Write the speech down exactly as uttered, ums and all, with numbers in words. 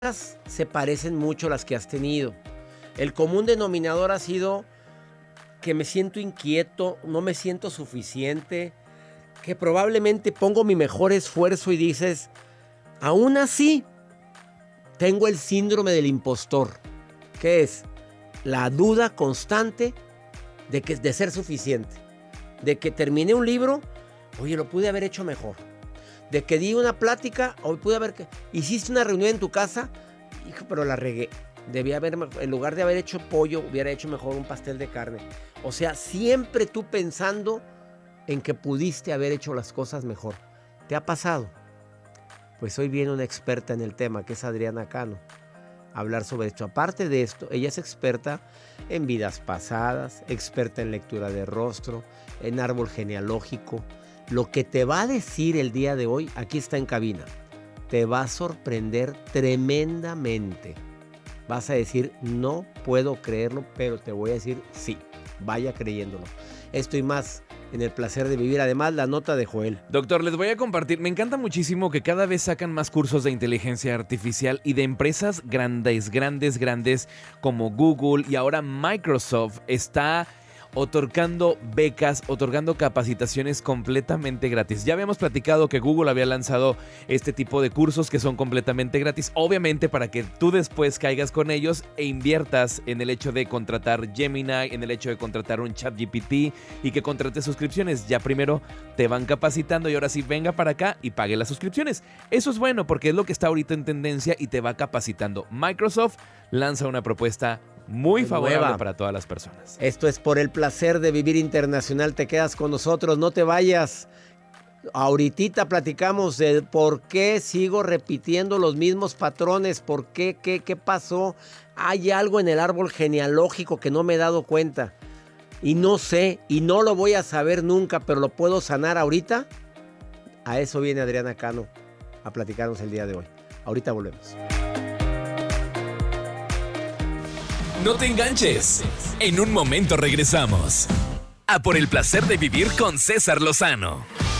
se parecen mucho las que has tenido. El común denominador ha sido que me siento inquieto, no me siento suficiente, que probablemente pongo mi mejor esfuerzo y dices, aún así, tengo el síndrome del impostor, que es la duda constante de, que, de ser suficiente, de que terminé un libro, oye, lo pude haber hecho mejor, de que di una plática, hoy pude haber, hiciste una reunión en tu casa, hijo, pero la regué. Debía haber, en lugar de haber hecho pollo, hubiera hecho mejor un pastel de carne. O sea, siempre tú pensando en que pudiste haber hecho las cosas mejor. ¿Te ha pasado? Pues hoy viene una experta en el tema, que es Adriana Cano, a hablar sobre esto. Aparte de esto, ella es experta en vidas pasadas, experta en lectura de rostro, en árbol genealógico. Lo que te va a decir el día de hoy, aquí está en cabina, te va a sorprender tremendamente. Vas a decir, no puedo creerlo, pero te voy a decir sí, vaya creyéndolo. Esto y más en el placer de vivir. Además, la nota de Joel. Doctor, les voy a compartir. Me encanta muchísimo que cada vez sacan más cursos de inteligencia artificial y de empresas grandes, grandes, grandes como Google y ahora Microsoft está otorgando becas, otorgando capacitaciones completamente gratis. Ya habíamos platicado que Google había lanzado este tipo de cursos que son completamente gratis, obviamente para que tú después caigas con ellos e inviertas en el hecho de contratar Gemini, en el hecho de contratar un ChatGPT y que contrates suscripciones. Ya primero te van capacitando y ahora sí venga para acá y pague las suscripciones. Eso es bueno porque es lo que está ahorita en tendencia y te va capacitando. Microsoft lanza una propuesta muy favorable nueva para todas las personas. Esto es Por el Placer de Vivir Internacional. Te quedas con nosotros, no te vayas. Ahorita platicamos de por qué sigo repitiendo los mismos patrones, por qué, qué, qué pasó. Hay algo en el árbol genealógico que no me he dado cuenta. Y no sé, y no lo voy a saber nunca, pero lo puedo sanar ahorita. A eso viene Adriana Cano a platicarnos el día de hoy. Ahorita volvemos. No te enganches. En un momento regresamos a Por el Placer de Vivir con César Lozano.